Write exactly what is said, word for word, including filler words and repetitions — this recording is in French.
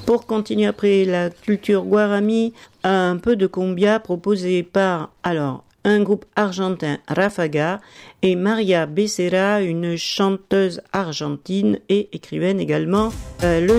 Pour continuer après la culture guarani, un peu de cumbia proposé par alors un groupe argentin Ráfaga et Maria Becerra, une chanteuse argentine et écrivaine également. Euh, le